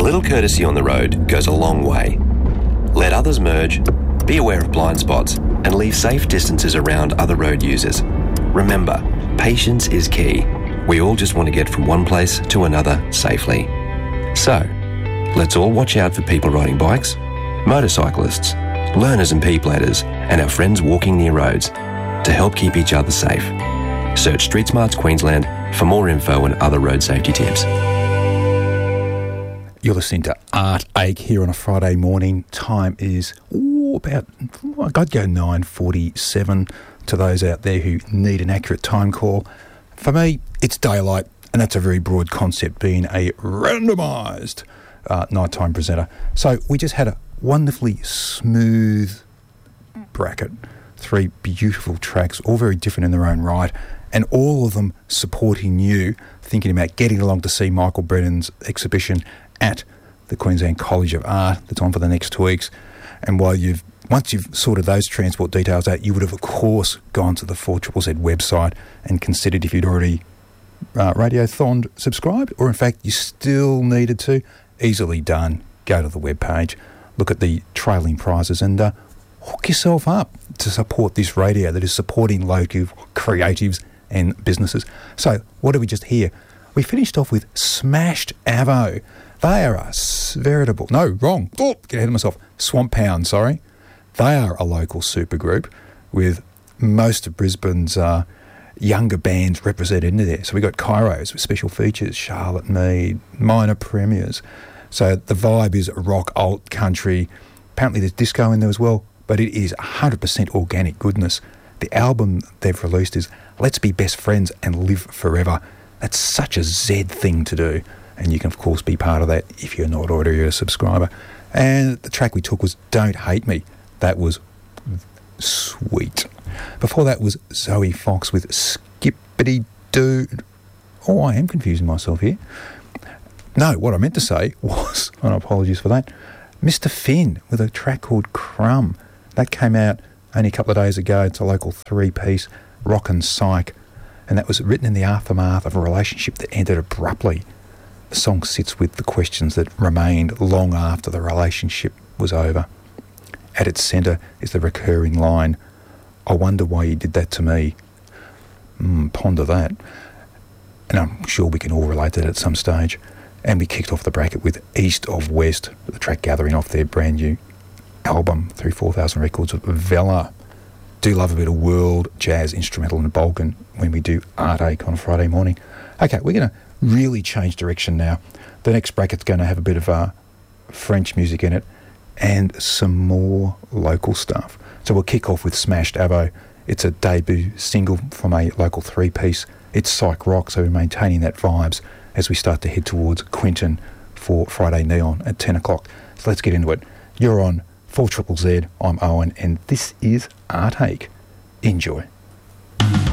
little courtesy on the road goes a long way. Let others merge, be aware of blind spots, and leave safe distances around other road users. Remember, patience is key. We all just want to get from one place to another safely. So, let's all watch out for people riding bikes, motorcyclists, learners and P-platters, and our friends walking near roads to help keep each other safe. Search Street Smarts Queensland for more info and other road safety tips. You're listening to Art Ache here on a Friday morning. Time is about, I'd go 9:47 to those out there who need an accurate time call. For me, it's daylight, and that's a very broad concept, being a randomised nighttime presenter. So we just had a wonderfully smooth bracket, 3 beautiful tracks, all very different in their own right, and all of them supporting you, thinking about getting along to see Michael Brennan's exhibition at the Queensland College of Art that's on for the next 2 weeks. And once you've sorted those transport details out, you would have, of course, gone to the 4ZZZ website and considered if you'd already Radiothon subscribed, or in fact you still needed to. Easily done. Go to the webpage, look at the trailing prizes, and hook yourself up to support this radio that is supporting local creatives and businesses. So, what did we just hear? We finished off with Smashed Avo. They are a veritable... No, wrong. Oh, get ahead of myself. Swamp Pound, sorry. They are a local supergroup with most of Brisbane's younger bands represented in there. So we got Kairos with special features, Charlotte Mead, Minor Premiers. So the vibe is rock, alt, country. Apparently there's disco in there as well, but it is 100% organic goodness. The album they've released is Let's Be Best Friends and Live Forever. That's such a Z thing to do. And you can, of course, be part of that if you're not already a subscriber. And the track we took was Don't Hate Me. That was sweet. Before that was Zoe Fox with Skippity Doo. Oh, I am confusing myself here. No, what I meant to say was, and apologies for that, Mr. Finn with a track called Crumb. That came out only a couple of days ago. It's a local 3-piece, rock and psych. And that was written in the aftermath of a relationship that ended abruptly. The song sits with the questions that remained long after the relationship was over. At its centre is the recurring line, I wonder why you did that to me. Ponder that. And I'm sure we can all relate to that at some stage. And we kicked off the bracket with East of West, the track gathering off their brand new album through 4,000 Records of Vela. Do love a bit of world, jazz, instrumental and Balkan when we do Art Ache on a Friday morning. Okay, we're going to really change direction now. The next bracket's going to have a bit of French music in it and some more local stuff. So we'll kick off with Smashed Avo. It's a debut single from a local 3-piece. It's psych rock, so we're maintaining that vibes as we start to head towards Quentin for Friday Neon at 10 o'clock. So let's get into it. You're on 4ZZZ, I'm Owen, and this is Art Ache. Enjoy.